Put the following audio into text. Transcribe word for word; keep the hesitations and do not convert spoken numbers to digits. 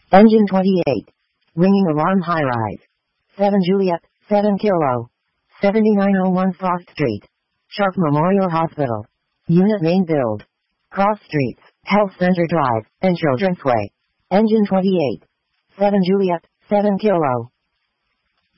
Engine twenty-eight. Ringing alarm high-rise. seven Juliet, seven Kilo. seventy-nine oh one Frost Street. Sharp Memorial Hospital. Unit main build. Cross Streets, Health Center Drive, and Children's Way. Engine twenty-eight. seven Juliet, seven Kilo.